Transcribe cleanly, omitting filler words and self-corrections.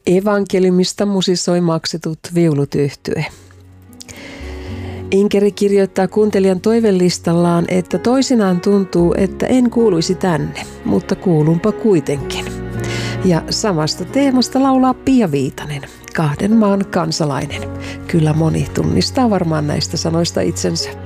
Evankeliumista musisoi Maksetut viulut yhtye. Inkeri kirjoittaa kuuntelijan toivelistallaan, että toisinaan tuntuu, että en kuuluisi tänne, mutta kuulunpa kuitenkin. Ja samasta teemasta laulaa Pia Viitanen, 2 maan kansalainen. Kyllä moni tunnistaa varmaan näistä sanoista itsensä.